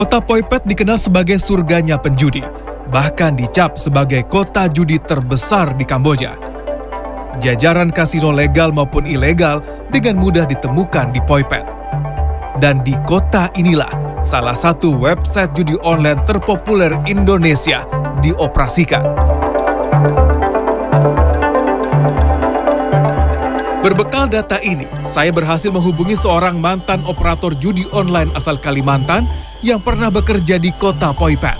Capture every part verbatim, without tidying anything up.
Kota Poipet dikenal sebagai surganya penjudi, bahkan dicap sebagai kota judi terbesar di Kamboja. Jajaran kasino legal maupun ilegal dengan mudah ditemukan di Poipet. Dan di kota inilah salah satu website judi online terpopuler Indonesia dioperasikan. Berbekal data ini, saya berhasil menghubungi seorang mantan operator judi online asal Kalimantan yang pernah bekerja di kota Poipet.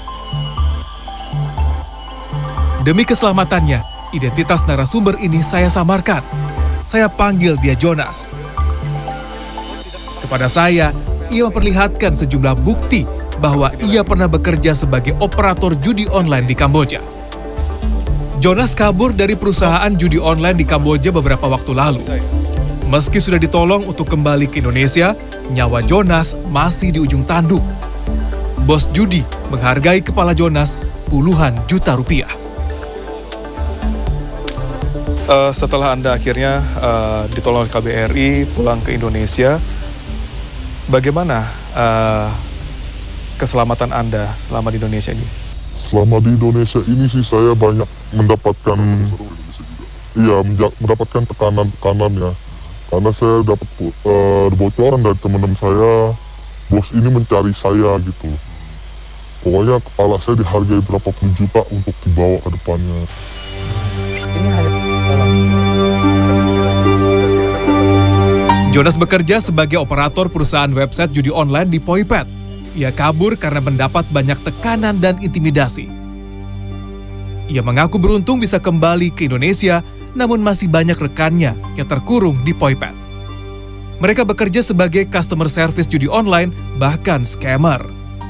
Demi keselamatannya, identitas narasumber ini saya samarkan. Saya panggil dia Jonas. Kepada saya, ia memperlihatkan sejumlah bukti bahwa ia pernah bekerja sebagai operator judi online di Kamboja. Jonas kabur dari perusahaan judi online di Kamboja beberapa waktu lalu. Meski sudah ditolong untuk kembali ke Indonesia, nyawa Jonas masih di ujung tanduk. Bos judi menghargai kepala Jonas puluhan juta rupiah. Uh, setelah Anda akhirnya uh, ditolong oleh K B R I, pulang ke Indonesia, bagaimana uh, keselamatan Anda selama di Indonesia ini? Selama di Indonesia ini sih saya banyak mendapatkan, iya mendapatkan tekanan-tekanan ya. Karena saya dapat uh, bocoran dari teman-teman saya, bos ini mencari saya gitu. Pokoknya kepala saya dihargai berapa puluh juta untuk dibawa ke depannya. Ini hanya Jonas bekerja sebagai operator perusahaan website judi online di Poipet. Ia kabur karena mendapat banyak tekanan dan intimidasi. Ia mengaku beruntung bisa kembali ke Indonesia, namun masih banyak rekannya yang terkurung di Poipet. Mereka bekerja sebagai customer service judi online, bahkan scammer.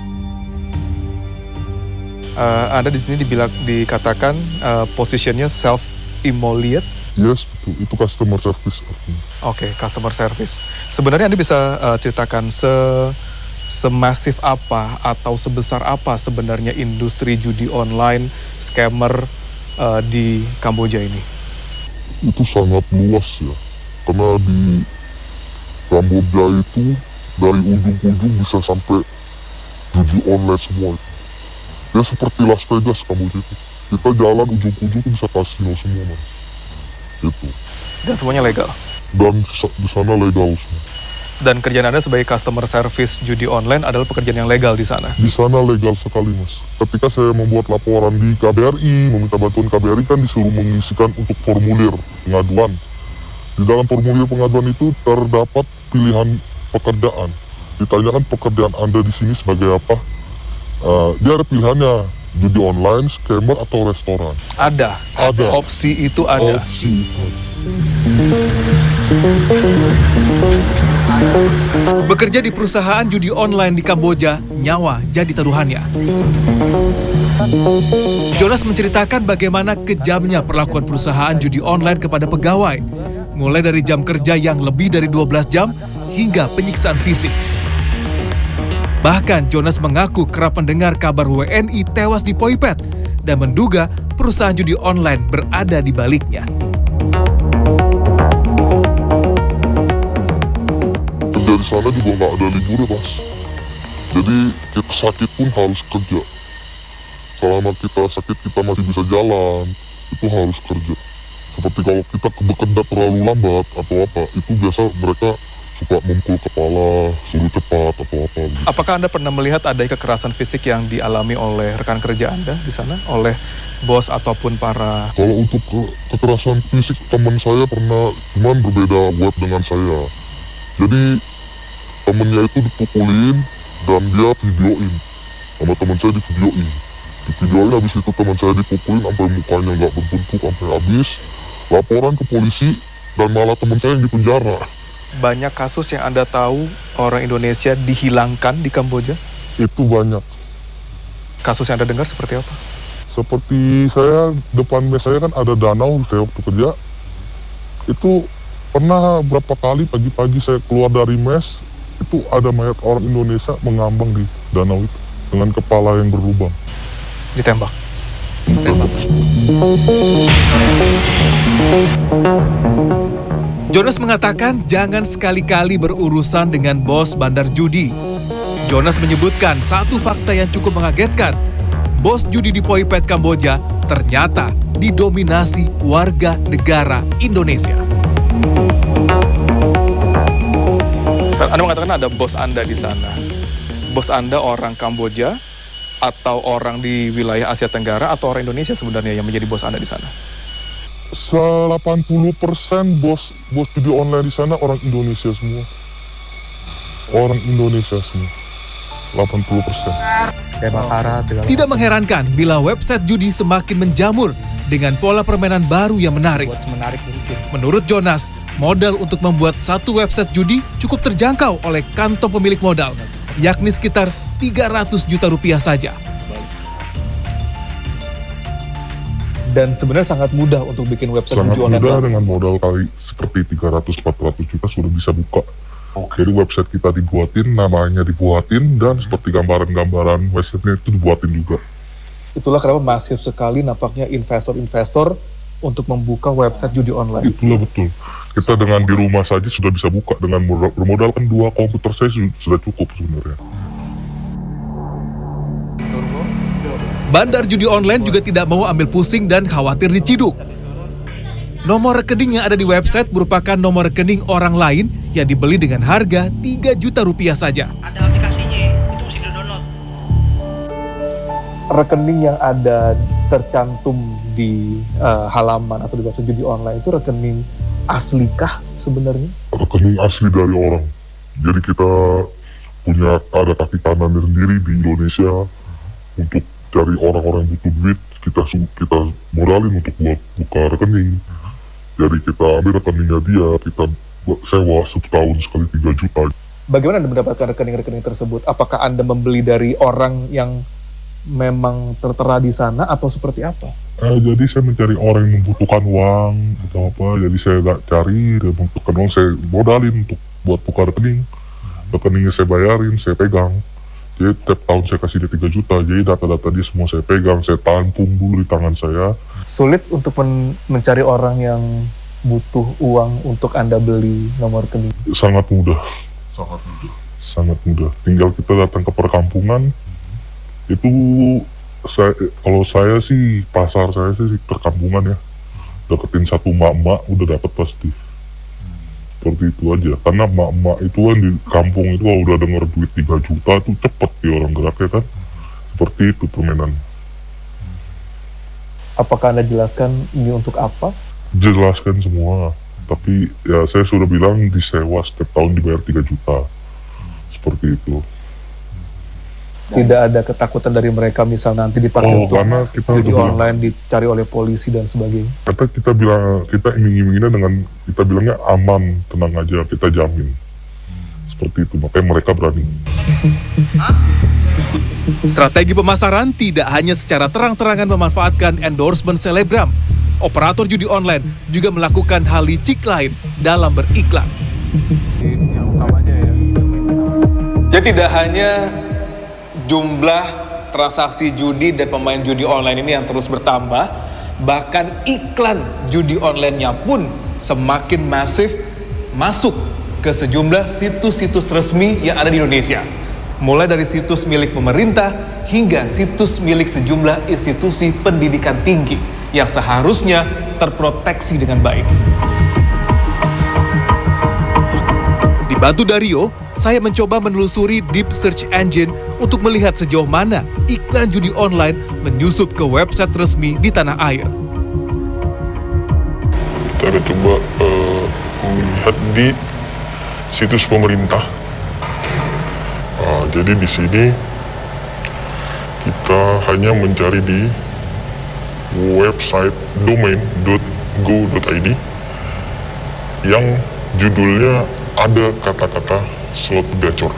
Uh, Anda di sini dibilang dikatakan uh, positionnya self-immolate. Yes, betul. Itu customer service. Oke, okay, customer service. Sebenarnya Anda bisa uh, ceritakan se semasif apa atau sebesar apa sebenarnya industri judi online, scammer uh, di Kamboja ini? Itu sangat luas ya, karena di Kamboja itu dari ujung ke ujung bisa sampai judi online semua itu. Ya seperti Las Vegas Kamboja itu. Kita jalan ujung ke ujung bisa kasino semua mas. Itu. Dan semuanya legal? Dan di sana legal semua. Dan kerjaan Anda sebagai customer service judi online adalah pekerjaan yang legal di sana? Di sana legal sekali mas. Ketika saya membuat laporan di K B R I, meminta bantuan K B R I kan disuruh mengisikan untuk formulir pengaduan. Di dalam formulir pengaduan itu terdapat pilihan pekerjaan. Ditanyakan pekerjaan Anda di sini sebagai apa? Uh, dia ada pilihannya, judi online, scammer atau restoran. Ada? Ada. Opsi itu ada? Opsi itu. Bekerja di perusahaan judi online di Kamboja, nyawa jadi taruhannya. Jonas menceritakan bagaimana kejamnya perlakuan perusahaan judi online kepada pegawai, mulai dari jam kerja yang lebih dari dua belas jam hingga penyiksaan fisik. Bahkan Jonas mengaku kerap mendengar kabar W N I tewas di Poipet dan menduga perusahaan judi online berada di baliknya. Kerja di sana juga nggak ada liburnya mas. Jadi kita sakit pun harus kerja. Selama kita sakit kita masih bisa jalan, itu harus kerja. Seperti kalau kita bekerja terlalu lambat atau apa, itu biasa mereka suka memukul kepala, suruh cepat atau apa. Apakah Anda pernah melihat ada kekerasan fisik yang dialami oleh rekan kerja Anda di sana? Oleh bos ataupun para... Kalau untuk ke kekerasan fisik teman saya pernah, cuman berbeda web dengan saya. Jadi temennya itu dipukulin dan dia videoin. Sama teman saya di videoin. Di videoin habis itu teman saya dipukulin sampai mukanya nggak berbentuk sampai habis. Laporan ke polisi dan malah teman saya yang dipenjara. Banyak kasus yang Anda tahu orang Indonesia dihilangkan di Kamboja? Itu banyak. Kasus yang Anda dengar seperti apa? Seperti saya, depan mes saya kan ada danau, saya waktu kerja. Itu pernah berapa kali pagi-pagi saya keluar dari mes, itu ada mayat orang Indonesia mengambang di danau itu. Dengan kepala yang berlubang. Ditembak? Ditembak. Jonas mengatakan jangan sekali-kali berurusan dengan bos bandar judi. Jonas menyebutkan satu fakta yang cukup mengagetkan. Bos judi di Phoipet Kamboja ternyata didominasi warga negara Indonesia. Anda mengatakan ada bos Anda di sana. Bos Anda orang Kamboja atau orang di wilayah Asia Tenggara atau orang Indonesia sebenarnya yang menjadi bos Anda di sana? delapan puluh persen bos bos judi online di sana orang Indonesia semua. Orang Indonesia semua. delapan puluh persen. Tidak mengherankan bila website judi semakin menjamur dengan pola permainan baru yang menarik. Menurut Jonas, modal untuk membuat satu website judi cukup terjangkau oleh kantong pemilik modal, yakni sekitar tiga ratus juta rupiah saja. Dan sebenarnya sangat mudah untuk bikin website Sangat judi online. mudah dengan modal kali seperti tiga ratus sampai empat ratus juta sudah bisa buka. Jadi website kita dibuatin, namanya dibuatin, dan seperti gambaran-gambaran websitenya itu dibuatin juga. Itulah kenapa masif sekali nampaknya investor-investor untuk membuka website judi online. Itulah betul. Kita dengan di rumah saja sudah bisa buka, dengan bermodalkan dua komputer saya sudah cukup sebenarnya. Bandar judi online juga tidak mau ambil pusing dan khawatir diciduk. Nomor rekening yang ada di website merupakan nomor rekening orang lain yang dibeli dengan harga tiga juta rupiah saja. Ada aplikasinya, itu mesti di-download. Rekening yang ada tercantum di uh, halaman atau di website judi online itu rekening aslikah sebenarnya? Rekening asli dari orang. Jadi kita punya ada kaki kanan sendiri di Indonesia untuk cari orang-orang yang butuh duit, kita kita modalin untuk buat buka rekening. Jadi kita ambil rekeningnya dia, kita sewa setahun sekali tiga juta. Bagaimana Anda mendapatkan rekening-rekening tersebut? Apakah Anda membeli dari orang yang memang tertera di sana atau seperti apa? Eh, jadi saya mencari orang yang membutuhkan uang atau apa, jadi saya gak cari, dia membutuhkan uang, saya modalin untuk buat buka rekening. Rekeningnya saya bayarin, saya pegang. Jadi tiap tahun saya kasih dia tiga juta, jadi data-data dia semua saya pegang, saya tampung dulu di tangan saya. Sulit untuk men mencari orang yang butuh uang untuk Anda beli nomor rekening? Sangat mudah. Sangat mudah. Sangat mudah. Tinggal kita datang ke perkampungan, itu saya, kalau saya sih, pasar saya sih perkampungan ya, deketin satu emak-emak udah dapat pasti. Seperti itu aja, karena emak-emak itu kan di kampung itu kalau udah denger duit tiga juta itu cepet di orang geraknya kan. Seperti itu permainan. Apakah Anda jelaskan ini untuk apa? Jelaskan semua, tapi ya saya sudah bilang disewa setiap tahun dibayar tiga juta. Seperti itu. Tidak ada ketakutan dari mereka misal nanti dipakai Oh, untuk karena kita judi udah online dicari oleh polisi dan sebagainya. Kata kita bilang, kita iming-iminginnya dengan, kita bilangnya aman, tenang aja, kita jamin. Seperti itu, makanya mereka berani. Strategi pemasaran tidak hanya secara terang-terangan memanfaatkan endorsement selebgram. Operator judi online juga melakukan hal licik lain dalam beriklan. Yang utamanya ya. Jadi tidak hanya jumlah transaksi judi dan pemain judi online ini yang terus bertambah, bahkan iklan judi online-nya pun semakin masif masuk ke sejumlah situs-situs resmi yang ada di Indonesia. Mulai dari situs milik pemerintah hingga situs milik sejumlah institusi pendidikan tinggi yang seharusnya terproteksi dengan baik. Dibantu Dario, saya mencoba menelusuri deep search engine untuk melihat sejauh mana iklan judi online menyusup ke website resmi di tanah air. Kita akan coba uh, melihat di situs pemerintah. Uh, jadi di sini kita hanya mencari di website domain dot go dot i d yang judulnya ada kata-kata slot gacor.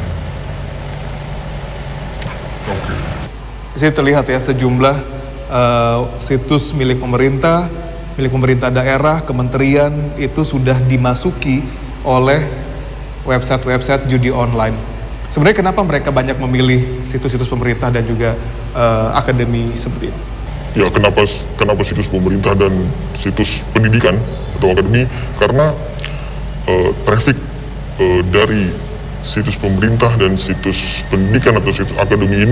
Oke. Di sini terlihat ya sejumlah uh, situs milik pemerintah, milik pemerintah daerah, kementerian itu sudah dimasuki oleh website-website judi online. Sebenarnya kenapa mereka banyak memilih situs-situs pemerintah dan juga uh, akademi seperti ini? Ya kenapa kenapa situs pemerintah dan situs pendidikan atau akademi? Karena uh, traffic uh, dari situs pemerintah dan situs pendidikan atau situs akademi ini